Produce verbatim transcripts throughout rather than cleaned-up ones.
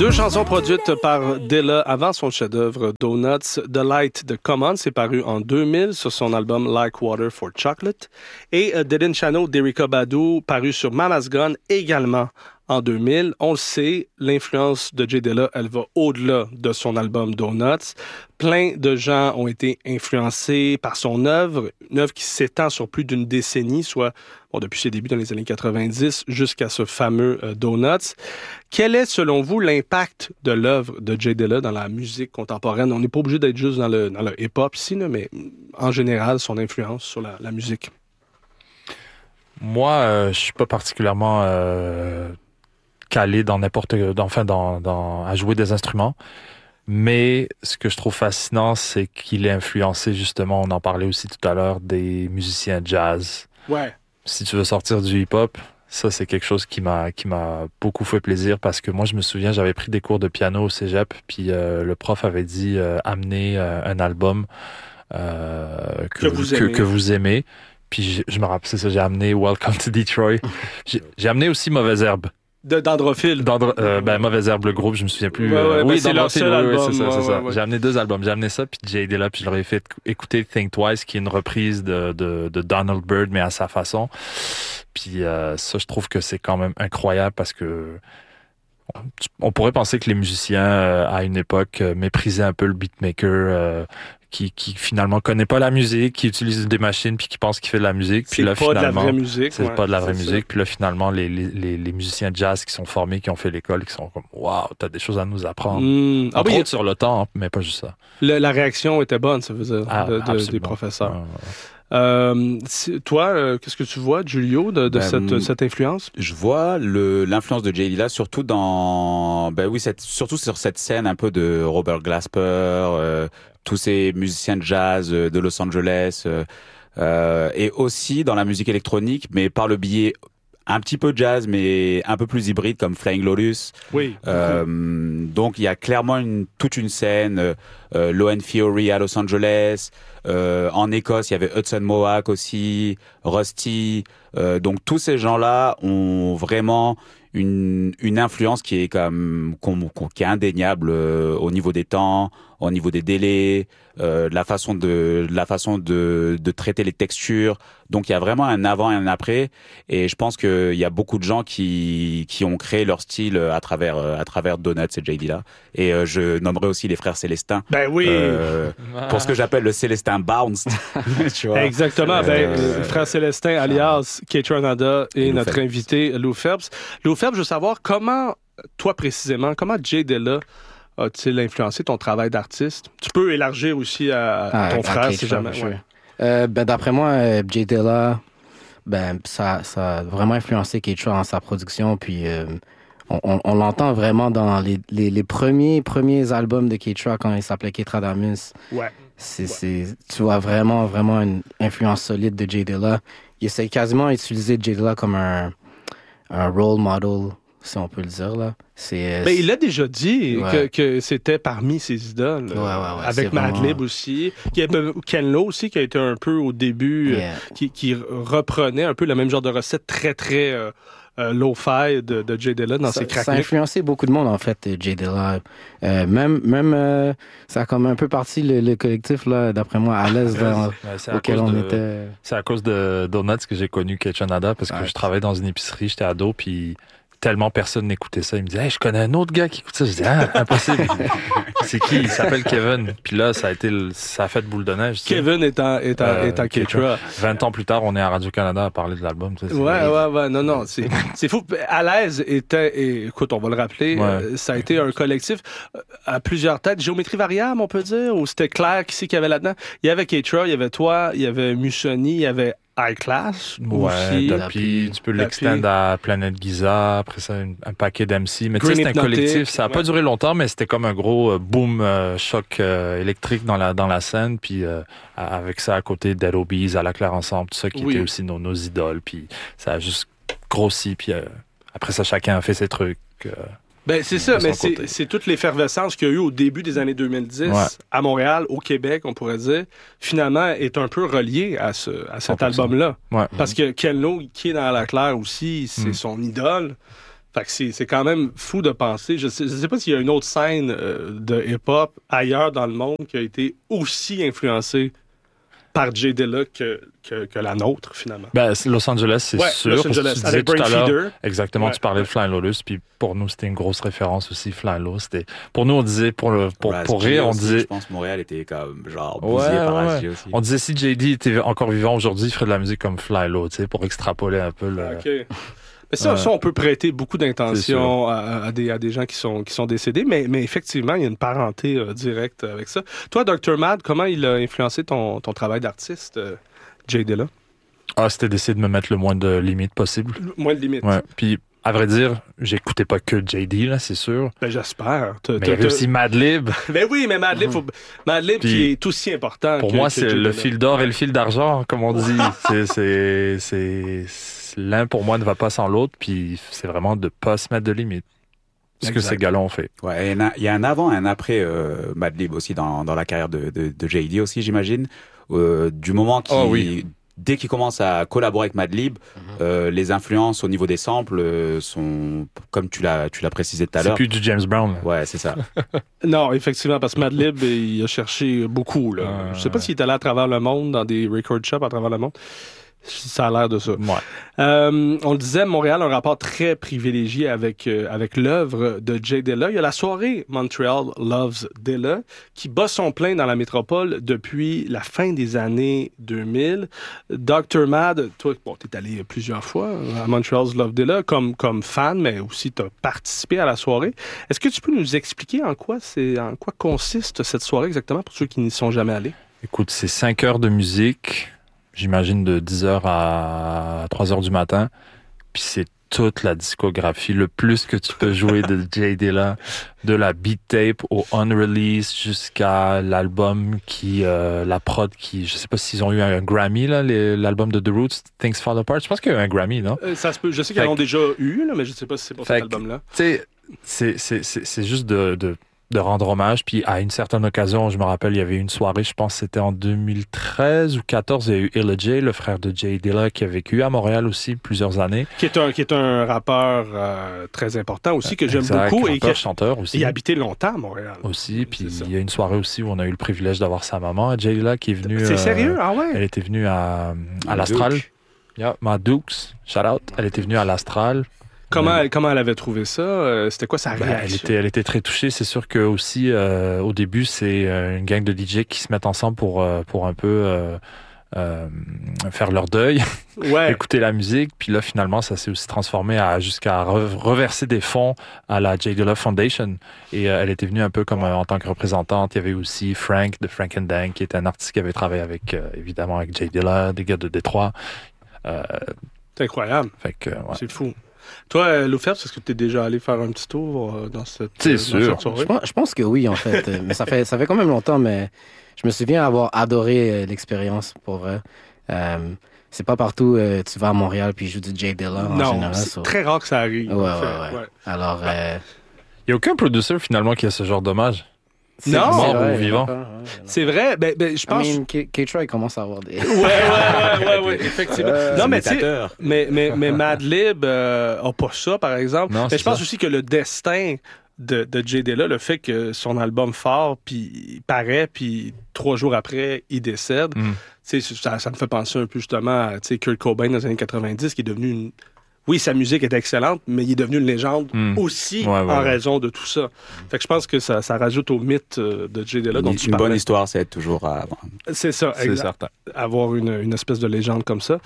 Deux chansons produites par Dilla avant son chef-d'œuvre Donuts. The Light de Common, c'est paru en deux mille sur son album Like Water for Chocolate. Et uh, Dead in Channel d'Erykah Badu, paru sur Mama's Gun également en deux mille. On le sait, l'influence de J Dilla, elle va au-delà de son album Donuts. Plein de gens ont été influencés par son œuvre, une œuvre qui s'étend sur plus d'une décennie, soit bon, depuis ses débuts dans les années quatre-vingt-dix jusqu'à ce fameux euh, Donuts. Quel est, selon vous, l'impact de l'œuvre de J Dilla dans la musique contemporaine? On n'est pas obligé d'être juste dans le, dans le hip-hop ici, là, mais en général, son influence sur la, la musique. Moi, euh, je suis pas particulièrement euh, calé dans n'importe, enfin, dans, dans, à jouer des instruments. Mais ce que je trouve fascinant, c'est qu'il est influencé, justement, on en parlait aussi tout à l'heure, des musiciens jazz. Ouais. Si tu veux sortir du hip-hop, ça, c'est quelque chose qui m'a qui m'a beaucoup fait plaisir parce que moi, je me souviens, j'avais pris des cours de piano au cégep, puis euh, le prof avait dit euh, amenez euh, un album euh, que, que, vous que, que vous aimez. Puis je, je me rappelle, c'est ça, j'ai amené Welcome to Detroit. j'ai, j'ai amené aussi Mauvaise Herbe. De, d'Androphile. D'Andro, euh, ben, Mauvaise Herbe, le groupe, je me souviens plus. Ouais, ouais, euh, ben oui, c'est leur seul oui, album. Oui, c'est ça, ouais, c'est ça. Ouais, ouais. J'ai amené deux albums. J'ai amené ça, puis J Dilla, puis je leur ai fait écouter Think Twice, qui est une reprise de, de, de Donald Byrd, mais à sa façon. Puis euh, ça, je trouve que c'est quand même incroyable parce que on pourrait penser que les musiciens, euh, à une époque, euh, méprisaient un peu le beatmaker, euh, qui, qui finalement connaît pas la musique, qui utilise des machines puis qui pense qu'il fait de la musique. Puis c'est là, pas finalement, de la vraie musique. c'est ouais, pas de la vraie musique. Ça. Puis là, finalement, les, les, les musiciens de jazz qui sont formés, qui ont fait l'école, qui sont comme « Wow, t'as des choses à nous apprendre. Mmh. » Entre Ah oui, autres sur le temps, mais pas juste ça. Le, la réaction était bonne, ça veut dire, Ah, de, de, des professeurs. Ah, Euh, toi, euh, qu'est-ce que tu vois, Julio, de, de ben, cette, cette influence? Je vois le, l'influence de J Dilla surtout dans, ben oui, cette, surtout sur cette scène un peu de Robert Glasper, euh, tous ces musiciens de jazz de Los Angeles, euh, euh, et aussi dans la musique électronique, mais par le biais un petit peu jazz, mais un peu plus hybride comme Flying Lotus. Oui. Euh, donc il y a clairement une, toute une scène. Euh, Low End Theory à Los Angeles. Euh, en Écosse, il y avait Hudson Mohawk aussi, Rusty. Euh, donc tous ces gens-là ont vraiment une, une influence qui est comme qui est indéniable euh, au niveau des temps, au niveau des délais, euh, de la façon de, de la façon de, de traiter les textures. Donc il y a vraiment un avant et un après. Et je pense qu'il y a beaucoup de gens qui qui ont créé leur style à travers à travers Donuts et J Dilla. Et euh, je nommerai aussi les frères Célestin. Ben oui. Euh, pour ce que j'appelle le Célestin Bounce. Tu vois. Exactement. Euh, Ben, euh, frère Célestin, alias Kaytranada, et, et notre Phelps. invité Lou Phelps. Lou Phelps, je veux savoir comment, toi précisément, comment J Dilla a-t-il influencé ton travail d'artiste? Tu peux élargir aussi à, à ton ah, frère, si jamais. Ouais. Euh, ben, d'après moi, J Dilla, ben, ça, ça a vraiment influencé Keitra dans sa production. Puis euh, on, on, on l'entend vraiment dans les, les, les premiers, premiers albums de Keitra quand il s'appelait Ketradamus. Ouais. C'est, ouais. c'est, tu vois vraiment, vraiment une influence solide de J Dilla. Il essaie quasiment d'utiliser J Dilla comme un, un role model, si on peut le dire, là. C'est, ben, il l'a déjà dit ouais. que, que c'était parmi ses idoles. Ouais, ouais, ouais, avec Madlib vraiment... aussi. Il y a Ken Lo aussi, qui a été un peu au début, yeah. euh, qui, qui reprenait un peu le même genre de recette très, très euh, euh, low-fi de, de J Dilla dans ça, ses craquements. Ça a influencé beaucoup de monde, en fait, J Dilla. Euh, même, même euh, ça a comme un peu parti le, le collectif, là, d'après moi, à l'aise dans, ouais, auquel on de, était. C'est à cause de Donuts que j'ai connu Kaytranada, parce que ouais. je travaillais dans une épicerie, j'étais ado, puis tellement personne n'écoutait ça. Il me disait, hey, je connais un autre gars qui écoute ça. Je disais, ah, impossible. C'est qui? Il s'appelle Kevin. Puis là, ça a été, ça a fait boule de neige. Kevin est en, est en, euh, est en Kaytra. vingt ans plus tard, on est à Radio-Canada à parler de l'album. Tu sais, ouais, ouais, ouais. Non, non. C'est, c'est fou. À l'aise était, et, écoute, on va le rappeler, ouais. euh, ça a été un collectif à plusieurs têtes. Géométrie variable, on peut dire, ou c'était Claire qui, qui y avait là-dedans. Il y avait Kaytra, il y avait toi, il y avait Musoni, il y avait High Class ouais, aussi. Puis tu peux l'extendre à Planète Giza, après ça, un, un paquet d'M C. Mais tu sais, c'est un collectif. Ça n'a ouais. pas duré longtemps, mais c'était comme un gros euh, boom, euh, choc euh, électrique dans la, dans la scène. Puis euh, avec ça, à côté d'Dead Obies, à la Claire Ensemble, tout ça, qui oui. était aussi nos, nos idoles. Puis ça a juste grossi. Puis euh, après ça, chacun a fait ses trucs. Euh, Ben, c'est ça, mais c'est, c'est toute l'effervescence qu'il y a eu au début des années deux mille dix ouais. à Montréal, au Québec, on pourrait dire, finalement, est un peu relié à, ce, à cet album-là. Ouais. Parce que Ken Lo, qui est dans La Claire aussi, c'est mm. son idole. Fait que c'est, c'est quand même fou de penser. Je sais, je sais pas s'il y a une autre scène euh, de hip-hop ailleurs dans le monde qui a été aussi influencée par Jay Dilla que, que, que la nôtre, finalement. Ben, Los Angeles, c'est ouais, sûr. Los Angeles, tu avec disais tout à l'heure, Brainfeeder. exactement, Ouais, tu parlais ouais. de Flying Lotus, puis pour nous, c'était une grosse référence aussi, Flying Lotus. C'était, pour nous, on disait, pour, le, pour, Raz pour G rire, on aussi, disait... Je pense que Montréal était comme, genre, Ouais, bousillé par ouais. Raz G aussi. On disait si J D était encore vivant aujourd'hui, il ferait de la musique comme Fly Low, tu sais, pour extrapoler un peu le... OK. Mais ça, Ouais. ça, on peut prêter beaucoup C'est d'intentions à, à, des, à des gens qui sont, qui sont décédés, mais, mais effectivement, il y a une parenté euh, directe avec ça. Toi, docteur Mad, comment il a influencé ton, ton travail d'artiste, euh, Jay Dilla? Ah, c'était d'essayer de me mettre le moins de limites possible. Moins de limites. Ouais. Puis, à vrai dire, j'écoutais pas que J D, là, c'est sûr. Ben, j'espère. T'as- Mais t'as- il y avait t'as- aussi Madlib. Ben oui, mais Madlib, faut... Madlib Puis, qui est aussi important. Pour que- moi, que c'est Jay le Dilla. fil d'or et le fil d'argent, comme on dit. c'est, c'est, c'est, c'est- L'un, pour moi, ne va pas sans l'autre, puis c'est vraiment de pas se mettre de limites. Ce que Exact. ces gars-là ont fait. Ouais, et il y a un avant et un après euh, Madlib aussi dans, dans la carrière de, de, de J D aussi, j'imagine. Euh, du moment qu'il... Oh oui. Dès qu'il commence à collaborer avec Madlib, euh, les influences au niveau des samples euh, sont, comme tu l'as, tu l'as précisé tout à C'est l'heure. plus du James Brown. là. Ouais, c'est ça. Non, effectivement, parce que Madlib, il a cherché beaucoup. Là. Ouais, Je sais pas ouais. s'il est allé à travers le monde, dans des record shops à travers le monde. Ça a l'air de ça. Ouais. Euh, on le disait, Montréal a un rapport très privilégié avec, euh, avec l'œuvre de Jay Dilla. Il y a la soirée Montreal Loves Dilla qui bat son plein dans la métropole depuis la fin des années deux mille. docteur Mad, toi, bon, t'es allé plusieurs fois à Montreal Loves Dilla comme, comme fan, mais aussi t'as participé à la soirée. Est-ce que tu peux nous expliquer en quoi, c'est, en quoi consiste cette soirée exactement pour ceux qui n'y sont jamais allés? Écoute, c'est cinq heures de musique, j'imagine de dix heures à trois heures du matin. Puis c'est toute la discographie, le plus que tu peux jouer de Jay Dilla, de la beat tape au unreleased jusqu'à l'album qui, euh, la prod qui, je sais pas s'ils ont eu un Grammy, là, les- l'album de The Roots, Things Fall Apart. Je pense qu'il y a eu un Grammy, non? Euh, ça se peut. Je sais qu'ils Fait en ont que- déjà eu, là, mais je sais pas si c'est pour Fait cet que- album-là. Tu sais, c'est, c'est, c'est, c'est juste de, de, de rendre hommage. Puis à une certaine occasion, je me rappelle, il y avait une soirée, je pense que c'était en deux mille treize ou quatorze, il y a eu Illa J, le frère de Jay Dilla, qui a vécu à Montréal aussi plusieurs années. Qui est un, qui est un rappeur euh, très important aussi, que j'aime Exact, beaucoup et qui rappeur, a, chanteur aussi. il a habité longtemps à Montréal. aussi. Puis C'est ça. il y a une soirée aussi où on a eu le privilège d'avoir sa maman, à Jay Dilla, qui est venue. C'est euh, sérieux? Ah ouais? Elle était venue à, à À l'Astral. Duke. Yeah, ma Dukes, shout out. Elle était venue à l'Astral. Comment, Ouais. elle, comment elle avait trouvé ça? Euh, C'était quoi sa Ben, réaction? elle, était, elle était très touchée. C'est sûr que aussi euh, au début, c'est euh, une gang de D J qui se mettent ensemble pour, euh, pour un peu euh, euh, faire leur deuil, Ouais. écouter la musique. Puis là, finalement, ça s'est aussi transformé à jusqu'à re- reverser des fonds à la Jay Dilla Foundation. Et euh, elle était venue un peu comme euh, en tant que représentante. Il y avait aussi Frank de Frank and Dank, qui était un artiste qui avait travaillé avec, euh, évidemment, avec Jay Dilla, des gars de Détroit. Euh, C'est incroyable. fait que, ouais. C'est fou. Toi, euh, Lou Phelps, est-ce que tu es déjà allé faire un petit tour euh, dans cette, C'est euh, dans sûr. cette soirée? Je pense, je pense que oui, en fait. Euh, mais ça fait, ça fait quand même longtemps, mais je me souviens avoir adoré euh, l'expérience, pour vrai. Euh, c'est pas partout euh, tu vas à Montréal puis je joue du Jay Dilla en Non, général. c'est so- très rare que ça arrive. Ouais, en fait. ouais, ouais. Alors, euh, Il n'y a aucun producer finalement qui a ce genre d'hommage. c'est- Non! c'est Mort vrai, ou vivant. d'accord, ouais, ouais. C'est vrai. Ben, ben, je I pense... mean, K- K-Troy commence à avoir des... Ouais, ouais, ouais, ouais, ouais, effectivement. Euh, non, mais tu sais, Imitateur. mais, mais, mais Madlib euh, a pas ça, par exemple. Non, mais c'est je pense ça. aussi que le destin de, de Jay Dilla, le fait que son album fort, puis il paraît, puis trois jours après, il décède, Mm. tu sais, ça, ça me fait penser un peu justement à tu sais, Kurt Cobain dans les années quatre-vingt-dix, qui est devenu une... Oui, sa musique est excellente, mais il est devenu une légende Mm. aussi Ouais, ouais, en ouais. raison de tout ça. Fait que je pense que ça, ça rajoute au mythe euh, de Jay Dilla dont Une, tu une bonne parlais. histoire, c'est toujours à... C'est ça, C'est exact. certain. Avoir une, une espèce de légende comme ça.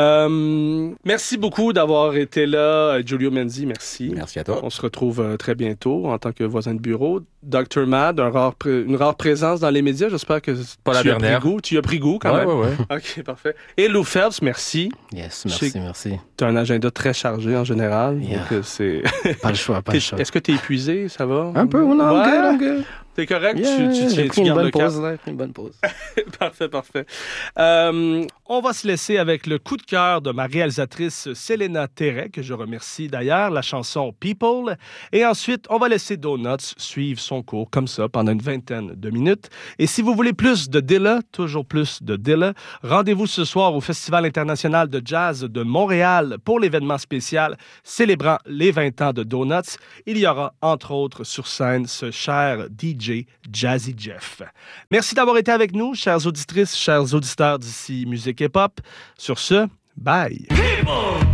Euh, merci beaucoup d'avoir été là, Giulio Menzi, merci. Merci à toi. On se retrouve euh, très bientôt en tant que voisin de bureau. docteur Mad, un rare pré- une rare présence dans les médias. J'espère que Pas la tu as dernière. pris goût. Tu as pris goût quand Ouais, même. ouais, ouais. OK, parfait. Et Lou Phelps, merci. Yes, Je merci, sais- merci. Tu as un agenda très chargé en général. Yeah. Donc, euh, c'est... Pas le choix, pas le choix. Est-ce que tu es épuisé? Ça va? Un peu, non, I'm Ouais. good, I'm good. T'es correct? Yeah, tu, tu, tu, j'ai tu pris une gardes bonne le cap? pause, là. J'ai pris une bonne pause. Parfait, parfait. Euh, on va se laisser avec le coup de cœur de ma réalisatrice Selena Terret, que je remercie d'ailleurs, la chanson People. Et ensuite, on va laisser Donuts suivre son cours comme ça pendant une vingtaine de minutes. Et si vous voulez plus de Dilla, toujours plus de Dilla, rendez-vous ce soir au Festival international de jazz de Montréal pour l'événement spécial célébrant les vingt ans de Donuts. Il y aura, entre autres, sur scène, ce cher D J Jazzy Jeff. Merci d'avoir été avec nous, chères auditrices, chers auditeurs d'ici Musique Hip Hop. Sur ce, bye!